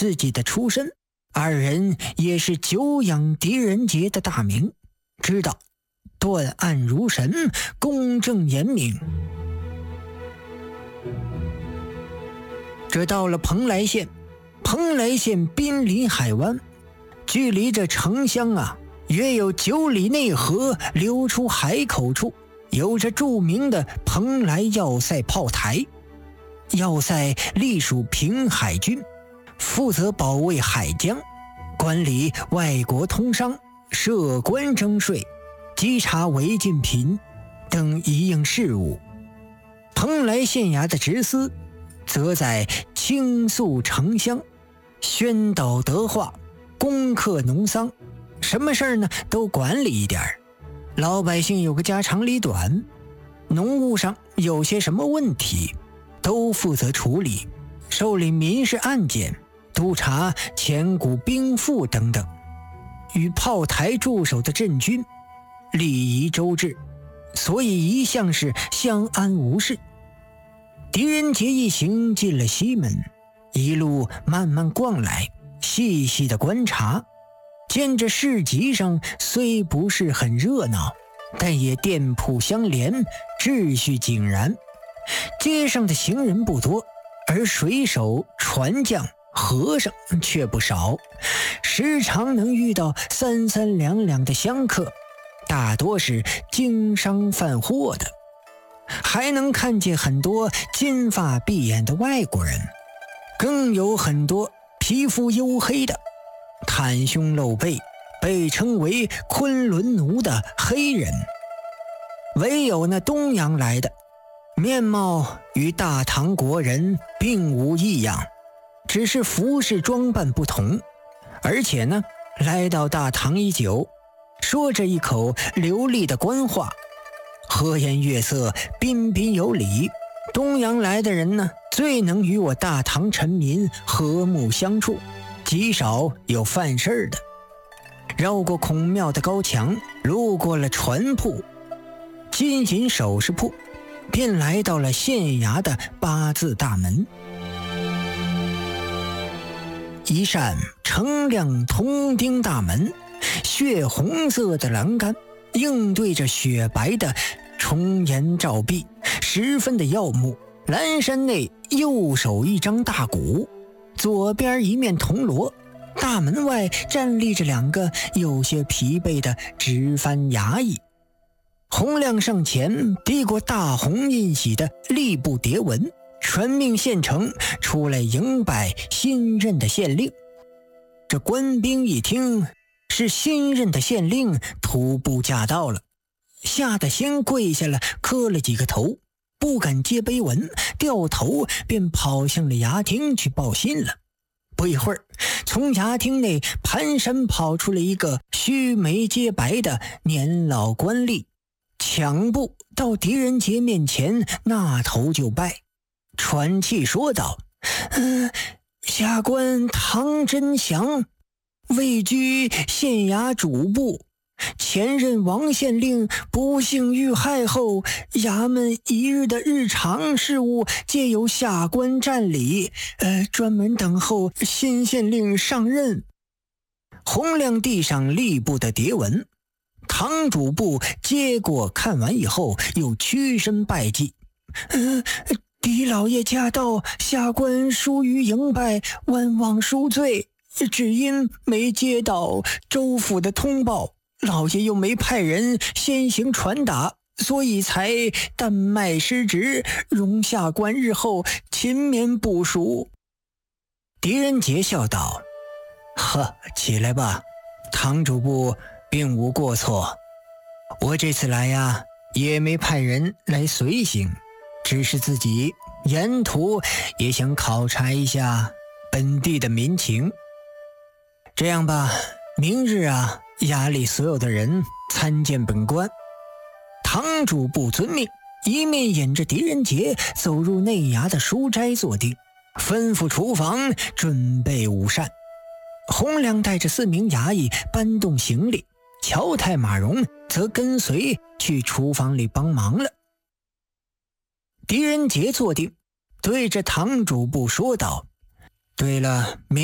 自己的出身，二人也是久仰狄仁杰的大名，知道断案如神，公正严明。这到了蓬莱县，蓬莱县濒临海湾，距离这城乡约有9里内河流出海口处，有着著名的蓬莱要塞炮台。要塞隶属平海军，负责保卫海疆，管理外国通商、设关征税、稽查违禁品等一应事务。蓬莱县衙的职司则在倾诉城乡、宣导德化、攻克农桑，什么事呢都管理一点。老百姓有个家长里短，农务上有些什么问题都负责处理，受理民事案件，督察前股兵赋等等。与炮台驻守的镇军礼仪周至，所以一向是相安无事。狄仁杰一行进了西门，一路慢慢逛来，细细的观察，见着市集上虽不是很热闹，但也店铺相连，秩序井然。街上的行人不多，而水手、船匠、和尚却不少，时常能遇到3、3两两的香客，大多是经商贩货的，还能看见很多金发碧眼的外国人，更有很多皮肤黝黑的，袒胸露背，被称为昆仑奴的黑人。唯有那东洋来的，面貌与大唐国人并无异样，只是服饰装扮不同。而且呢，来到大唐已久，说着一口流利的官话，和颜悦色，彬彬有礼。东洋来的人呢，最能与我大唐臣民和睦相处，极少有犯事的。绕过孔庙的高墙，路过了船铺、金银首饰铺，便来到了县衙的8字大门。一扇澄亮铜钉大门，血红色的栏杆映对着雪白的重檐照壁，十分的耀目。栏山内右手一张大鼓，左边一面铜锣，大门外站立着2个有些疲惫的值班衙役。洪亮上前递过大红印玺的吏部牒文，传命县城出来迎拜新任的县令。这官兵一听是新任的县令徒步驾到了，吓得先跪下了，磕了几个头，不敢接碑文，掉头便跑向了衙厅去报信了。不一会儿，从衙厅内蹒跚跑出了一个须眉皆白的年老官吏，抢步到狄仁杰面前，纳头就拜，喘气说道：下官唐真祥，位居县衙主簿，前任王县令不幸遇害后，衙门一日的日常事务皆由下官占理，专门等候新县令上任。洪亮递上吏部的牒文，唐主簿接过看完以后，又屈身拜祭。狄老爷驾到，下官疏于迎拜，万望恕罪。只因没接到州府的通报，老爷又没派人先行传达，所以才淡卖失职，容下官日后勤勉部署。狄仁杰笑道：起来吧，唐主簿并无过错。我这次来呀，也没派人来随行，只是自己沿途也想考察一下本地的民情。这样吧，明日衙里所有的人参见本官。唐主簿遵命，一面引着狄仁杰走入内衙的书斋坐定，吩咐厨房准备午膳。洪亮带着4名衙役搬动行李，乔太马荣则跟随去厨房里帮忙了。狄仁杰坐定，对着唐主簿说道：对了，